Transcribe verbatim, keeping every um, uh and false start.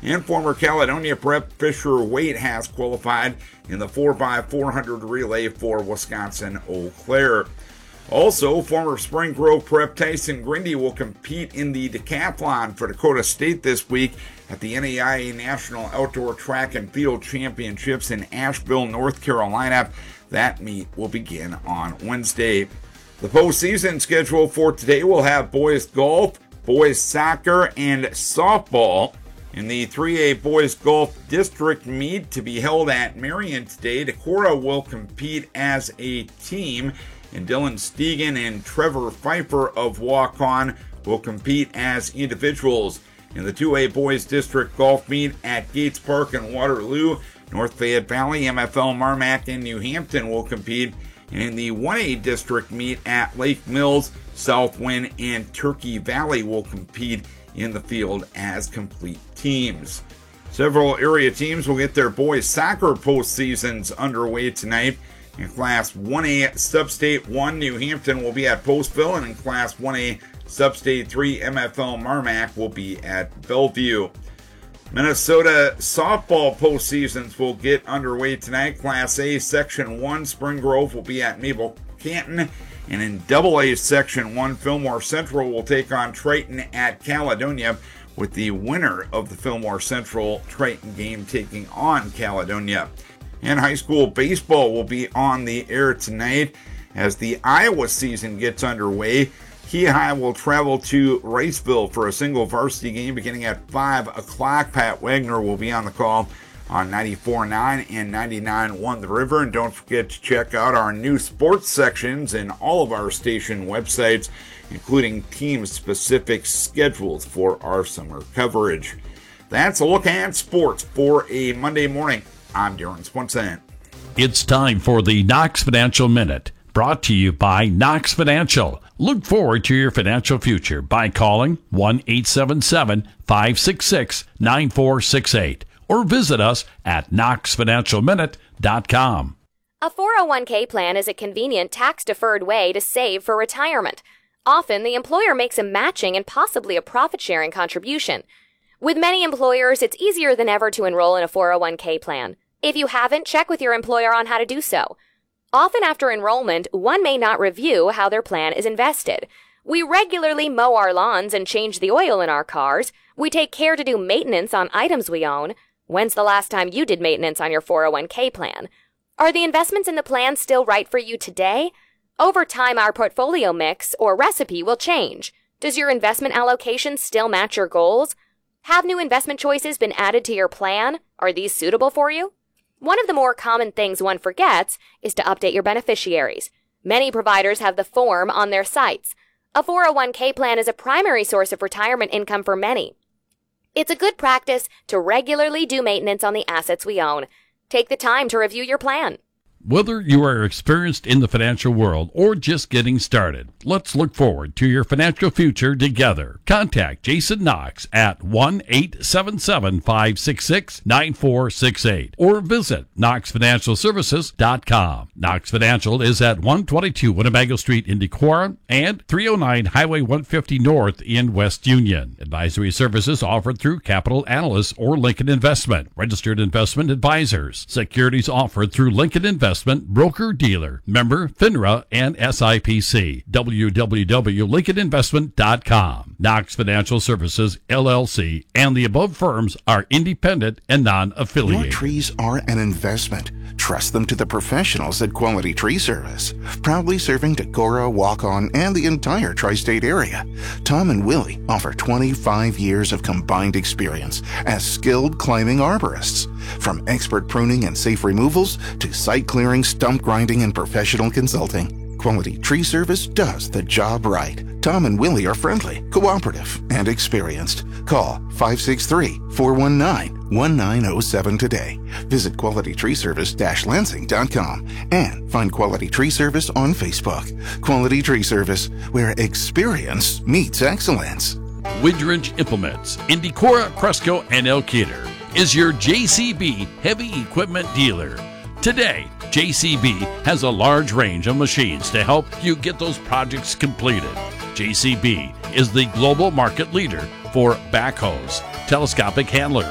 And former Caledonia Prep Fisher Waite has qualified in the four by four hundred relay for Wisconsin Eau Claire. Also, former Spring Grove Prep Tyson Grindy will compete in the decathlon for Dakota State this week at the N A I A National Outdoor Track and Field Championships in Asheville, North Carolina. That meet will begin on Wednesday. The postseason schedule for today will have boys golf, boys soccer, and softball. In the three A Boys Golf District meet to be held at Marion today, Decorah will compete as a team, and Dylan Stegan and Trevor Pfeiffer of Walk-On will compete as individuals. In the two A Boys District Golf meet at Gates Park in Waterloo, North Fayette Valley, M F L Marmac, and New Hampton will compete. And in the one A District meet at Lake Mills, Southwind, and Turkey Valley will compete in the field as complete teams. Several area teams will get their boys soccer postseasons underway tonight. In Class one A Substate one, New Hampton will be at Postville, and in Class one A Substate three, M F L Marmac will be at Bellevue. Minnesota softball postseasons will get underway tonight. Class A Section one, Spring Grove will be at Mabel Canton. And in Double A Section one, Fillmore Central will take on Triton at Caledonia, with the winner of the Fillmore Central Triton game taking on Caledonia. And high school baseball will be on the air tonight as the Iowa season gets underway. Key High will travel to Riceville for a single varsity game beginning at five o'clock. Pat Wagner will be on the call on ninety-four point nine and ninety-nine point one The River. And don't forget to check out our new sports sections in all of our station websites, including team-specific schedules for our summer coverage. That's a look at sports for a Monday morning. I'm Darren Swenson. It's time for the Knox Financial Minute, brought to you by Knox Financial. Look forward to your financial future by calling one eight seven seven, five six six, nine four six eight or visit us at knox financial minute dot com. A four oh one k plan is a convenient tax-deferred way to save for retirement. Often, the employer makes a matching and possibly a profit-sharing contribution. With many employers, it's easier than ever to enroll in a four oh one k plan. If you haven't, check with your employer on how to do so. Often after enrollment, one may not review how their plan is invested. We regularly mow our lawns and change the oil in our cars. We take care to do maintenance on items we own. When's the last time you did maintenance on your four oh one k plan? Are the investments in the plan still right for you today? Over time, our portfolio mix or recipe will change. Does your investment allocation still match your goals? Have new investment choices been added to your plan? Are these suitable for you? One of the more common things one forgets is to update your beneficiaries. Many providers have the form on their sites. A four oh one k plan is a primary source of retirement income for many. It's a good practice to regularly do maintenance on the assets we own. Take the time to review your plan. Whether you are experienced in the financial world or just getting started, let's look forward to your financial future together. Contact Jason Knox at one eight seven seven, five six six, nine four six eight or visit knox financial services dot com. Knox Financial is at one twenty-two Winnebago Street in Decorah and three oh nine Highway one fifty North in West Union. Advisory services offered through Capital Analysts or Lincoln Investment, registered investment advisors. Securities offered through Lincoln Investment broker-dealer, member FINRA and S I P C. w w w dot lincoln investment dot com. Knox Financial Services, L L C, and the above firms are independent and non-affiliated. Your trees are an investment. Trust them to the professionals at Quality Tree Service. Proudly serving Decorah, Walk-On, and the entire tri-state area. Tom and Willie offer twenty-five years of combined experience as skilled climbing arborists. From expert pruning and safe removals to site clearing, stump grinding, and professional consulting, Quality Tree Service does the job right. Tom and Willie are friendly, cooperative, and experienced. Call five six three, four one nine, one nine zero seven today. Visit quality tree service dash lansing dot com and find Quality Tree Service on Facebook. Quality Tree Service, where experience meets excellence. Widrinch Implements in Decorah, Cresco, and Elkader is your J C B heavy equipment dealer. Today, J C B has a large range of machines to help you get those projects completed. J C B is the global market leader for backhoes, telescopic handlers,